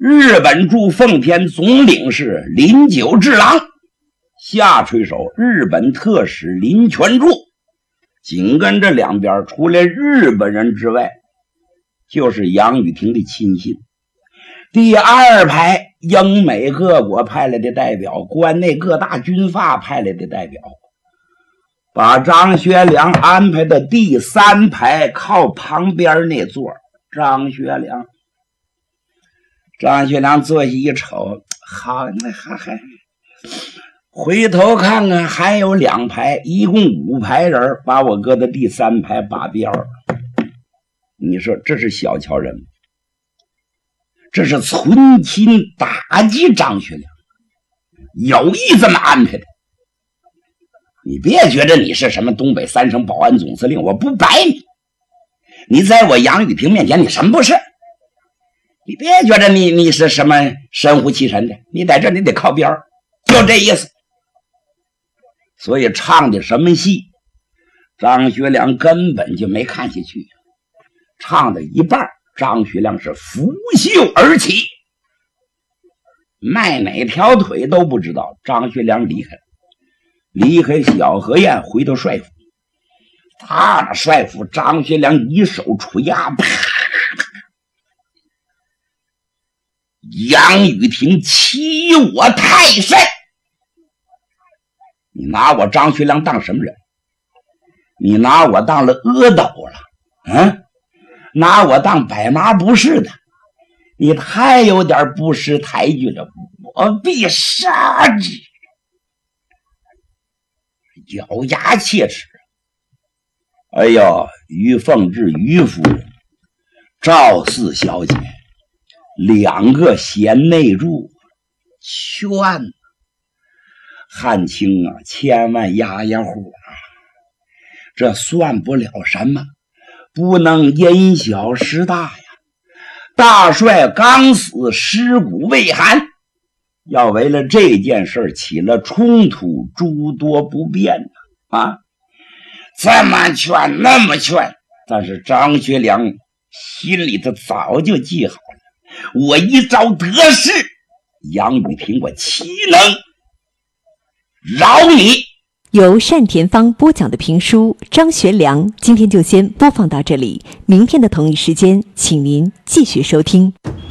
日本驻奉天总领事林久治郎，下垂手日本特使林权助。紧跟着两边除了日本人之外，就是杨雨婷的亲信。第二排英美各国派来的代表，关内各大军阀派来的代表，把张学良安排的第三排靠旁边那座。张学良坐下一瞅，好，那还回头看看还有两排，一共5排人，把我搁到第三排把边。你说这是小瞧人吗？这是存心打击张学良，有意这么安排的。你别觉得你是什么东北3省保安总司令，我不摆你。你在我杨雨婷面前你什么不是？你别觉得你是什么神乎其神的，你在这你得靠边，就这意思。所以唱的什么戏，张学良根本就没看下去。唱的一半，张学良是拂袖而起，迈哪条腿都不知道。张学良离开小河堰，回到帅府。他那帅府，张学良一手捶压，啪！杨雨婷欺我太甚！你拿我张学良当什么人？你拿我当了阿斗了，拿我当百麻不是的，你太有点不识抬举了，我必杀之！咬牙切齿。哎呦，于凤至于夫人，赵四小姐2个贤内助劝汉卿啊，千万压火啊，这算不了什么，不能因小失大呀。大帅刚死，尸骨未寒，要为了这件事起了冲突，诸多不便啊。这么劝那么劝，但是张学良心里头早就记好了，我一朝得势，杨雨婷我岂能饶你。 由单田芳播讲的评书《张学良》今天就先播放到这里，明天的同一时间请您继续收听。